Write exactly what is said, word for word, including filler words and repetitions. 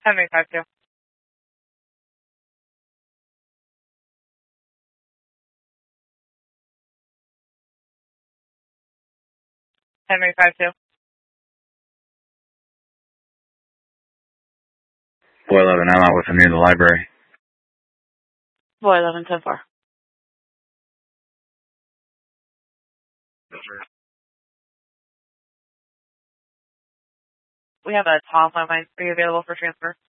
Henry five two. Henry five two. Boy eleven, I'm out with him near the library. Boy eleven ten four. We have a Tom on line. Are you available for transfer?